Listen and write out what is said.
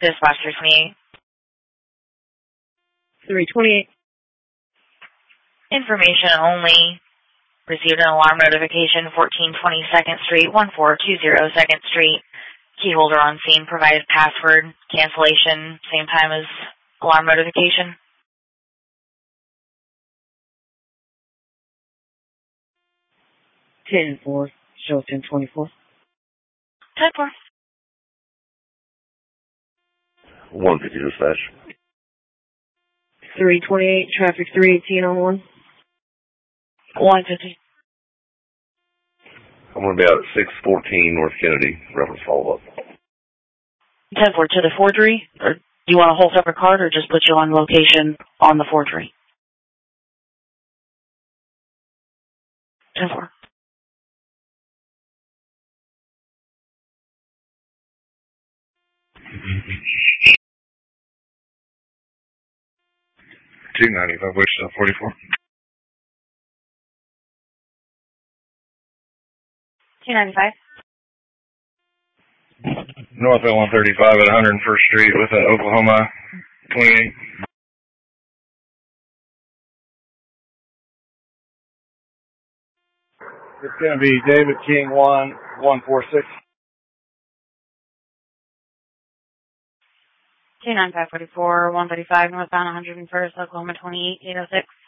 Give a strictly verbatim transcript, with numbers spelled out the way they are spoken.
Dispatch three twenty-eight. three twenty-eight. Information only. Received an alarm notification, fourteen twenty second Street, one four two zero second Street. Key holder on scene provided password. Cancellation, same time as alarm notification. ten four. Show ten twenty-four. ten four. one fifty dispatch. three twenty-eight, traffic three eighteen on one. one fifty. I'm going to be out at six fourteen North Kennedy. Reference follow-up. ten four to the forgery? Or do you want a whole separate card or just put you on location on the forgery? ten four. two ninety-five, Wichita forty-four. two ninety-five. North at one thirty-five at one hundred first Street with an Oklahoma twenty-eight. It's going to be David King one one four six. two ninety-five forty-four, one thirty-five, northbound one hundred first, Oklahoma twenty-eight, eight oh six.